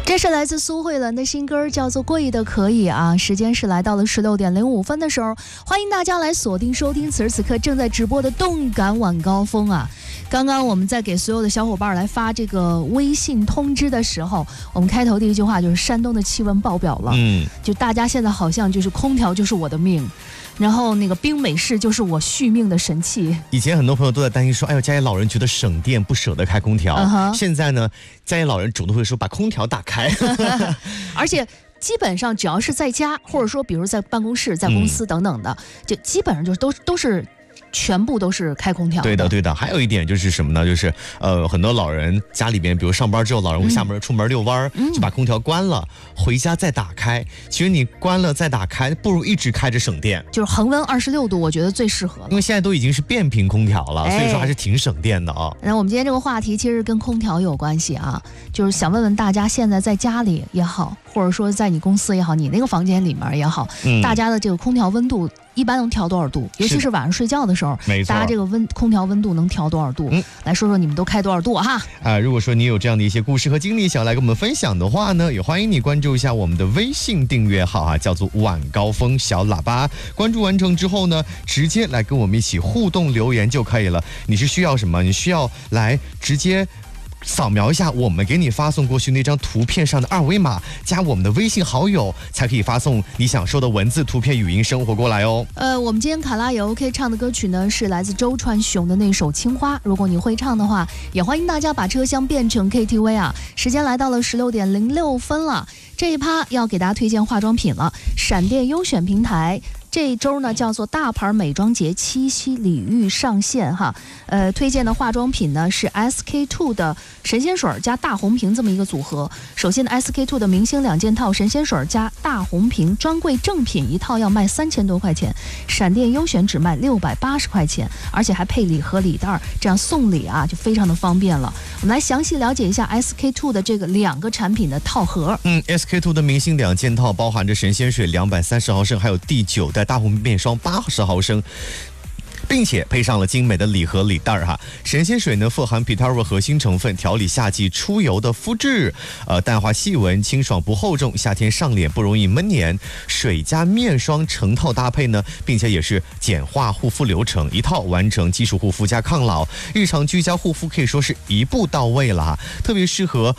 这是来自苏慧伦的新歌，叫做《贵的可以》啊。时间是来到了16点05分的时候，欢迎大家来锁定收听此时此刻正在直播的动感晚高峰啊。刚刚我们在给所有的小伙伴来发这个微信通知的时候，我们开头第一句话就是山东的气温爆表了，就大家现在好像就是空调就是我的命，然后那个冰美式就是我续命的神器。 以前很多朋友都在担心说，哎呦，家里老人觉得省电不舍得开空调，现在呢，家里老人主动会说把空调打开， 而且基本上只要是在家，或者说比如在办公室、在公司等等的，就基本上就是都是。全部都是开空调的。 对的。还有一点就是什么呢？就是很多老人家里边，比如上班之后，老人会下门出门遛弯，就把空调关了，回家再打开。其实你关了再打开，不如一直开着省电。 就是恒温26度，我觉得最适合了。 因为现在都已经是变频空调了，所以说还是挺省电的啊。 那我们今天这个话题其实跟空调有关系啊，就是想问问大家，现在在家里也好，或者说在你公司也好，你那个房间里面也好，大家的这个空调温度一般能调多少度？尤其是晚上睡觉的时候，大家这个空调温度能调多少度？来说说你们都开多少度哈？ 如果说你有这样的一些故事和经历想来跟我们分享的话呢，也欢迎你关注一下我们的微信订阅号啊，叫做晚高峰小喇叭。关注完成之后呢，直接来跟我们一起互动留言就可以了。你是需要什么？你需要来直接扫描一下我们给你发送过去那张图片上的2维码，加我们的微信好友，才可以发送你想说的文字、图片、语音生活过来哦。 我们今天卡拉也 OK 唱的歌曲呢，是来自周传雄的那首《青花》。如果你会唱的话，也欢迎大家把车厢变成 KTV 啊。时间来到了16点06分了，这一趴要给大家推荐化妆品了。闪电优选平台这一周呢叫做大牌美妆节七夕礼遇上线哈，推荐的化妆品呢是 SK2 的神仙水加大红瓶这么一个组合。首先的 SK2 的明星2件套神仙水加大红瓶专柜正品一套要卖3000多块钱，闪电优选只卖680块钱，而且还配礼盒礼袋，这样送礼啊就非常的方便了。我们来详细了解一下 SK2 的这个2个产品的套盒。 SK2 的明星2件套包含着神仙水230毫升，还有第9代大红面霜80毫升。并且配上了精美的礼盒礼袋哈。神仙水呢富含 Pitara 核心成分，调理夏季出油的肤质，淡化细纹，清爽不厚重，夏天上脸不容易闷黏。水加面霜成套搭配呢，并且也是简化护肤流程，一套完成基础护肤加抗老，日常居家护肤可以说是一步到位了哈。特别适合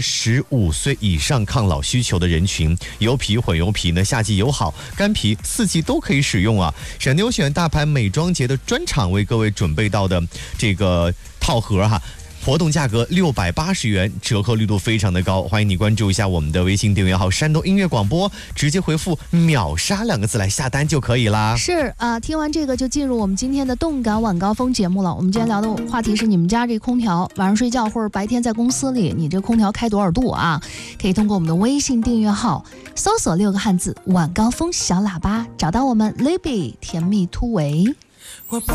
25岁以上抗老需求的人群，油皮混油皮呢夏季友好，干皮4季都可以使用啊。闪电优选大牌美妆节的专场为各位准备到的这个套盒哈，活动价格680元，折扣力度非常的高，欢迎你关注一下我们的微信订阅号山东音乐广播，直接回复秒杀2个字来下单就可以啦。 是啊，听完这个就进入我们今天的动感晚高峰节目了。我们今天聊的话题是你们家这空调晚上睡觉或者白天在公司里，你这空调开多少度啊？可以通过我们的微信订阅号搜索6个汉字晚高峰小喇叭，找到我们 Libby 甜蜜突围。 我不